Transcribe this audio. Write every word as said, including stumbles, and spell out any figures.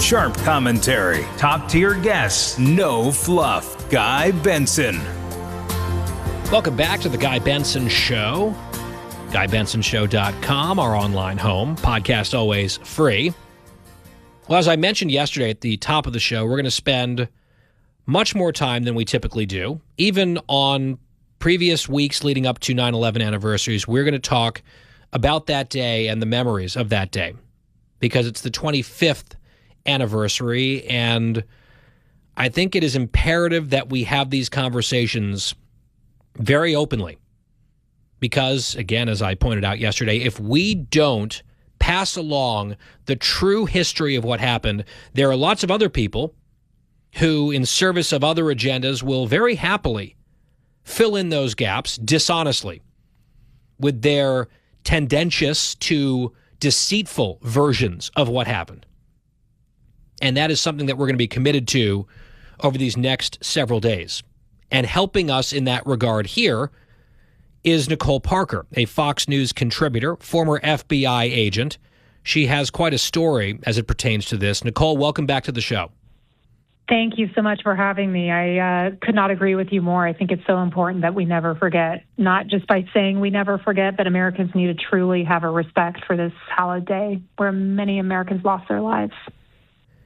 sharp commentary, top-tier guests, no fluff. Guy Benson. Welcome back to the Guy Benson Show. guy benson show dot com, our online home. Podcast always free. Well, as I mentioned yesterday at the top of the show, we're going to spend much more time than we typically do. Even on previous weeks leading up to nine eleven anniversaries, we're going to talk about that day and the memories of that day, because it's the twenty-fifth anniversary, and I think it is imperative that we have these conversations very openly. Because, again, as I pointed out yesterday, if we don't pass along the true history of what happened, there are lots of other people who, in service of other agendas, will very happily fill in those gaps dishonestly with their tendentious to deceitful versions of what happened. And that is something that we're going to be committed to over these next several days. And helping us in that regard here is Nicole Parker, a Fox News contributor, former F B I agent. She has quite a story as it pertains to this. Nicole, welcome back to the show. Thank you so much for having me. I uh, could not agree with you more. I think it's so important that we never forget, not just by saying we never forget, but Americans need to truly have a respect for this hallowed day where many Americans lost their lives.